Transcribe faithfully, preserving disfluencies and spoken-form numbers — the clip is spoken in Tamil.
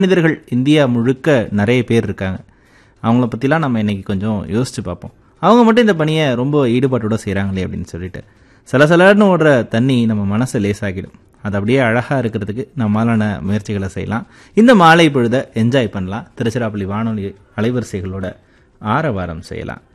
மனிதர்கள் இந்தியா முழுக்க நிறைய பேர் இருக்காங்க. அவங்கள பற்றிலாம் நம்ம இன்னைக்கு கொஞ்சம் யோசிச்சு பார்ப்போம். அவங்க மட்டும் இந்த பணியை ரொம்ப ஈடுபாட்டோட செய்கிறாங்களே அப்படின்னு சொல்லிட்டு சலசலன்னு ஓடுற தண்ணி நம்ம மனசை லேசாகிடும். அது அப்படியே அழகாக இருக்கிறதுக்கு நம்மளான முயற்சிகளை செய்யலாம். இந்த மாலை பொழுதை என்ஜாய் பண்ணலாம். திருச்சிராப்பள்ளி வானொலி அலைவரிசைகளோட ஆரவாரம் செய்யலாம்.